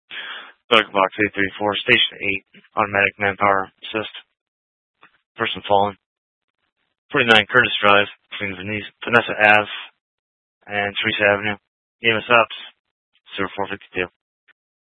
Medical Box 834, Station 8, automatic manpower assist. Person fallen. 49 Curtis Drive, between Vanessa Ave and Teresa Avenue. EMS Ops, 0452.